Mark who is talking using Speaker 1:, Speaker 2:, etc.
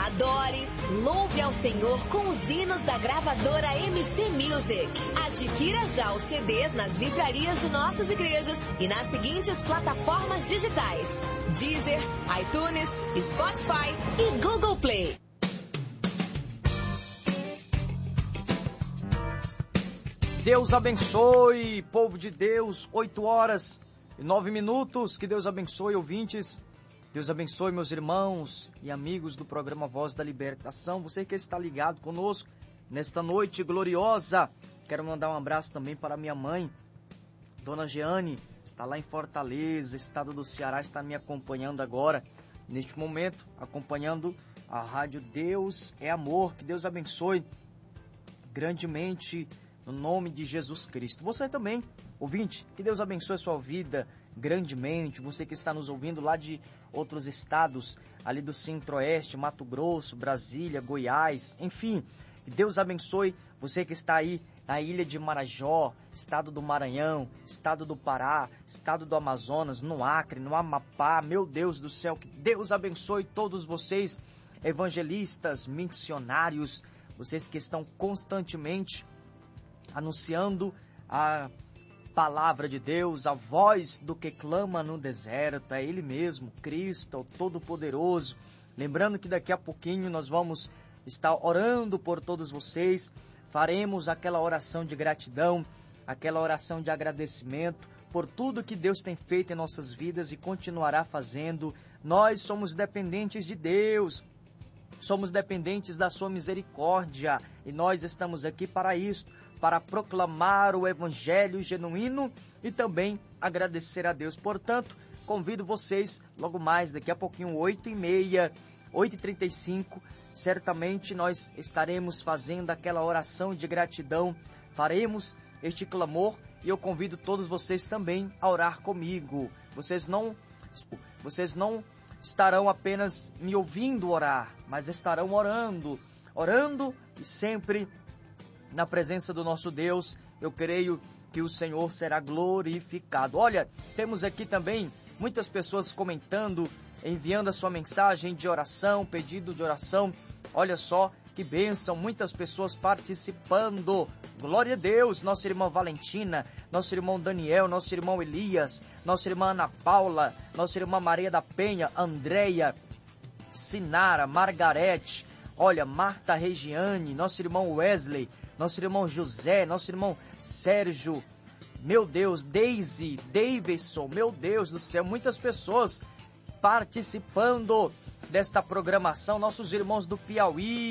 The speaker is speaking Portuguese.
Speaker 1: Adore, louve ao Senhor com os hinos da gravadora MC Music. Adquira já os CDs nas livrarias de nossas igrejas e nas seguintes plataformas digitais: Deezer, iTunes, Spotify e Google Play.
Speaker 2: Deus abençoe, povo de Deus, 8h09. Que Deus abençoe, ouvintes. Deus abençoe, meus irmãos e amigos do programa Voz da Libertação. Você que está ligado conosco nesta noite gloriosa. Quero mandar um abraço também para minha mãe, Dona Jeane, está lá em Fortaleza, estado do Ceará, está me acompanhando agora, neste momento, acompanhando a rádio Deus é Amor. Que Deus abençoe grandemente, no nome de Jesus Cristo. Você também, ouvinte, que Deus abençoe a sua vida grandemente. Você que está nos ouvindo lá de outros estados, ali do Centro-Oeste, Mato Grosso, Brasília, Goiás, enfim. Que Deus abençoe você que está aí na ilha de Marajó, estado do Maranhão, estado do Pará, estado do Amazonas, no Acre, no Amapá. Meu Deus do céu, que Deus abençoe todos vocês, evangelistas, missionários, vocês que estão constantemente anunciando a palavra de Deus, a voz do que clama no deserto. É Ele mesmo, Cristo, o Todo-Poderoso. Lembrando que daqui a pouquinho nós vamos estar orando por todos vocês. Faremos aquela oração de gratidão, aquela oração de agradecimento por tudo que Deus tem feito em nossas vidas e continuará fazendo. Nós somos dependentes de Deus. Somos dependentes da sua misericórdia e nós estamos aqui para isso, para proclamar o evangelho genuíno e também agradecer a Deus. Portanto, convido vocês logo mais, daqui a pouquinho, 8h30, 8h35, certamente nós estaremos fazendo aquela oração de gratidão, faremos este clamor e eu convido todos vocês também a orar comigo. Vocês não estarão apenas me ouvindo orar, mas estarão orando e sempre na presença do nosso Deus. Eu creio que o Senhor será glorificado. Olha, temos aqui também muitas pessoas comentando, enviando a sua mensagem de oração, pedido de oração. Olha só que bênção, muitas pessoas participando. Glória a Deus, nossa irmã Valentina, nosso irmão Daniel, nosso irmão Elias, nossa irmã Ana Paula, nossa irmã Maria da Penha, Andréia, Sinara, Margarete, olha, Marta Regiane, nosso irmão Wesley, nosso irmão José, nosso irmão Sérgio, meu Deus, Daisy, Davidson, meu Deus do céu, muitas pessoas participando desta programação, nossos irmãos do Piauí,